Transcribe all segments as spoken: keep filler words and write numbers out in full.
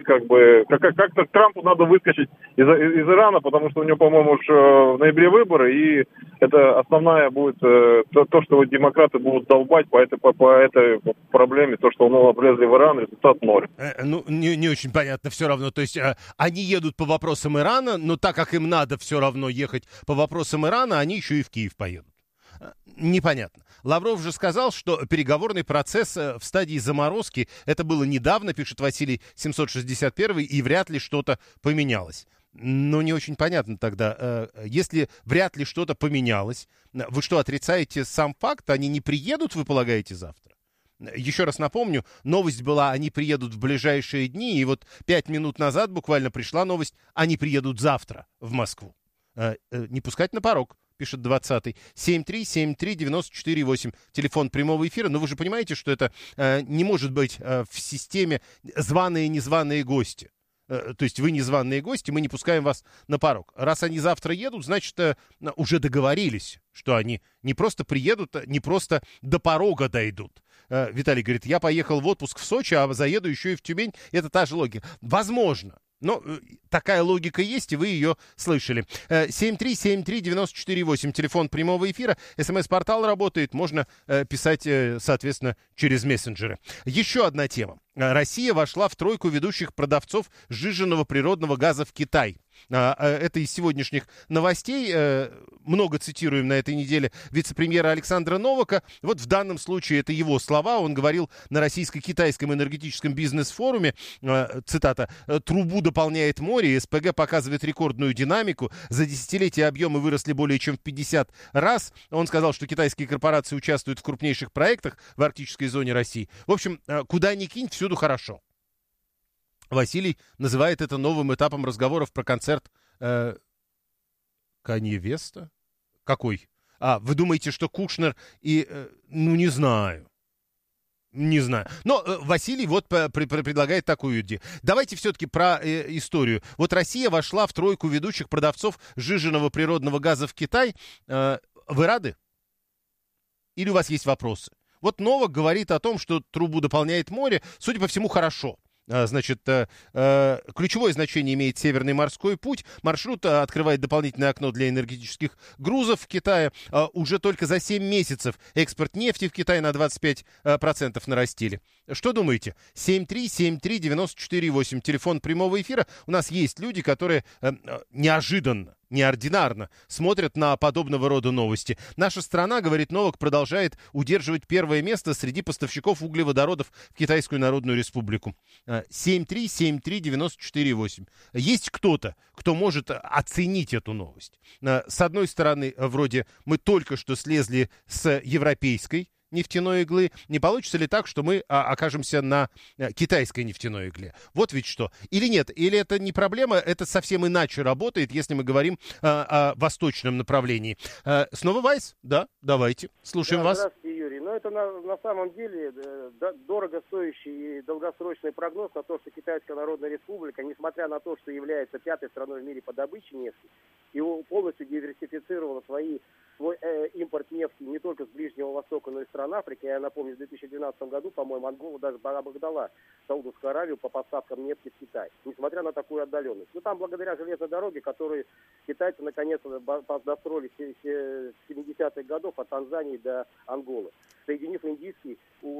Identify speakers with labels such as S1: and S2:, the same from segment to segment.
S1: будет как бы... Как, как-то Трампу надо выскочить из, из Ирана, потому что у него, по-моему, уж в ноябре выборы, и это основная будет то, то что вот демократы будут долбать по этой, по, по этой проблеме, то, что ну, облезли в Иран, результат ноль.
S2: Э, ну, не, не очень понятно все равно. То есть э, они едут по вопросам Ирана, но так как им надо все равно ехать по вопросам Ирана, они еще и в Киев поедут. Непонятно. Лавров же сказал, что переговорный процесс в стадии заморозки, это было недавно, пишет Василий семьсот шестьдесят один, и вряд ли что-то поменялось. Но не очень понятно тогда, если вряд ли что-то поменялось, вы что, отрицаете сам факт? Они не приедут, вы полагаете, завтра? Еще раз напомню, новость была, они приедут в ближайшие дни, и вот пять минут назад буквально пришла новость, они приедут завтра в Москву. Не пускать на порог, пишет двадцатый. семь три семь три девяносто четыре восемь. Телефон прямого эфира. Но вы же понимаете, что это э, не может быть э, в системе званые и незваные гости. Э, то есть вы незваные гости, мы не пускаем вас на порог. Раз они завтра едут, значит, э, уже договорились, что они не просто приедут, не просто до порога дойдут. Э, Виталий говорит, я поехал в отпуск в Сочи, а заеду еще и в Тюмень. Это та же логика. Возможно. Но такая логика есть, и вы ее слышали. семь три семь три девяносто четыре восемь, телефон прямого эфира. СМС-портал работает, можно писать, соответственно, через мессенджеры. Еще одна тема. Россия вошла в тройку ведущих продавцов сжиженного природного газа в Китай. Это из сегодняшних новостей. Много цитируем на этой неделе вице-премьера Александра Новака. Вот в данном случае это его слова. Он говорил на российско-китайском энергетическом бизнес-форуме, цитата, «Трубу дополняет море, СПГ показывает рекордную динамику. За десятилетие объемы выросли более чем в пятьдесят раз». Он сказал, что китайские корпорации участвуют в крупнейших проектах в арктической зоне России. В общем, куда ни кинь, всюду хорошо. Василий называет это новым этапом разговоров про концерт э, Канье Веста. Какой? А, вы думаете, что Кушнер и... Э, ну, не знаю. Не знаю. Но э, Василий вот по, при, предлагает такую идею. Давайте все-таки про э, историю. Вот Россия вошла в тройку ведущих продавцов сжиженного природного газа в Китай. Э, вы рады? Или у вас есть вопросы? Вот Новак говорит о том, что трубу дополняет море. Судя по всему, хорошо. Значит, ключевое значение имеет Северный морской путь. Маршрут открывает дополнительное окно для энергетических грузов в Китае. Уже только за семь месяцев экспорт нефти в Китай на двадцать пять процентов нарастили. Что думаете? семь три семь три девяносто четыре восемь. Телефон прямого эфира. У нас есть люди, которые неожиданно, неординарно смотрят на подобного рода новости. Наша страна, говорит Новак, продолжает удерживать первое место среди поставщиков углеводородов в Китайскую Народную Республику. семь три семь три девяносто четыре восемь. Есть кто-то, кто может оценить эту новость? С одной стороны, вроде мы только что слезли с европейской нефтяной иглы. Не получится ли так, что мы а, окажемся на а, китайской нефтяной игле? Вот ведь что. Или нет? Или это не проблема, это совсем иначе работает, если мы говорим а, о восточном направлении. А, снова Вайс? Да, давайте. Слушаем
S3: да,
S2: вас.
S3: Здравствуйте, Юрий. Ну, это на, на самом деле да, дорого стоящий и долгосрочный прогноз на то, что Китайская Народная Республика, несмотря на то, что является пятой страной в мире по добыче нефти, и полностью диверсифицировала свои свой э, импорт нефти не только с Ближнего Востока, но и стран Африки. Я напомню, в две тысячи двенадцатом году, по-моему, Ангола даже обогнала Саудовскую Аравию по поставкам нефти в Китай, несмотря на такую отдаленность. Ну, там, благодаря железной дороге, которую китайцы наконец-то достроили с семидесятых годов от Танзании до Анголы, соединив Индийский,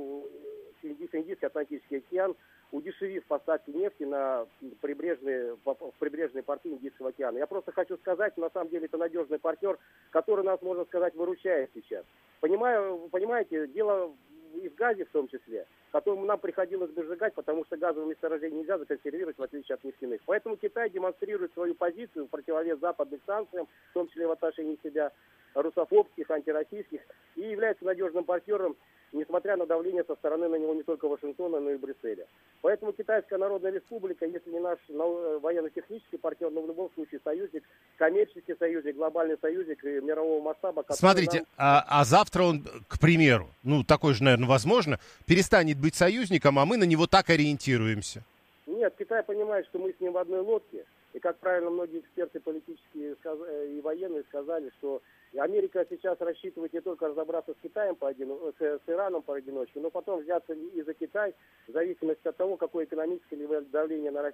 S3: соединив Индийский Атлантический океан, удешевив поставки нефти на прибрежные, в прибрежные порты Индийского океана. Я просто хочу сказать, на самом деле это надежный партнер, который нас, можно сказать, выручает сейчас. Понимаю, понимаете, дело и в газе в том числе, которому нам приходилось бы сжигать, потому что газовые месторождения нельзя законсервировать, в отличие от нефтяных. Поэтому Китай демонстрирует свою позицию в противовес западным санкциям, в том числе в отношении себя, русофобских, антироссийских, и является надежным партнером, несмотря на давление со стороны на него не только Вашингтона, но и Брюсселя. Поэтому Китайская Народная Республика, если не наш военно-технический партнер, но в любом случае союзник, коммерческий союзник, глобальный союзник и мирового масштаба.
S2: Смотрите, нам... а, а завтра он, к примеру, ну такой же, наверное, возможно, перестанет быть союзником, а мы на него так ориентируемся.
S3: Нет, Китай понимает, что мы с ним в одной лодке. И, как правильно многие эксперты политические и военные сказали, что Америка сейчас рассчитывает не только разобраться с Китаем, по один, с, с Ираном поодиночке, но потом взяться и за Китай, в зависимости от того, какое экономическое давление на Россию